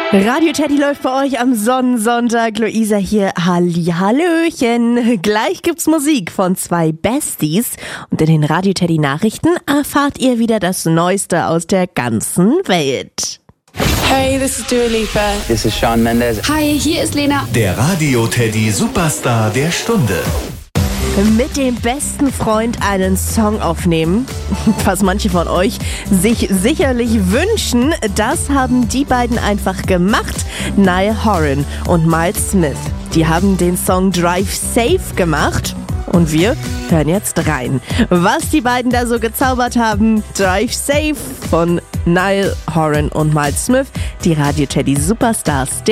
Radio Teddy läuft bei euch am Sonnensonntag. Luisa hier, Hallihallöchen. Gleich gibt's Musik von zwei Besties. Und in den Radio Teddy Nachrichten erfahrt ihr wieder das Neueste aus der ganzen Welt. Hey, this is Dua Lipa. This is Shawn Mendes. Hi, hier ist Lena. Der Radio Teddy Superstar der Stunde. Mit dem besten Freund einen Song aufnehmen, was manche von euch sich sicherlich wünschen, das haben die beiden einfach gemacht. Niall Horan und Miles Smith. Die haben den Song Drive Safe gemacht und wir hören jetzt rein. Was die beiden da so gezaubert haben, Drive Safe von Niall Horan und Miles Smith, die Radio Teddy Superstars.